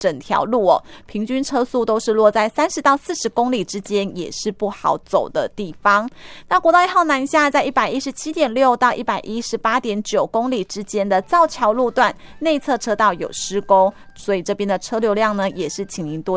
整条路哦，平均车速都是落在30到40公里之间，也是不好走的地方。那国道1号南下在 117.6 到 118.9 公里之间的造桥路段内侧车道有施工，所以这边的车流量呢也是请您多